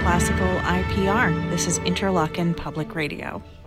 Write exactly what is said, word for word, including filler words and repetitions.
Classical I P R. This is Interlochen Public Radio.